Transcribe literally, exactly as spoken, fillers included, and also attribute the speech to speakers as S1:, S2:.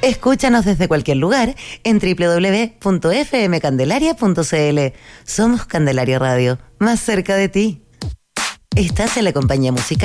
S1: Escúchanos desde cualquier lugar en doble u doble u doble u punto f m candelaria punto c l. Somos Candelaria Radio, más cerca de ti. Estás en la compañía musical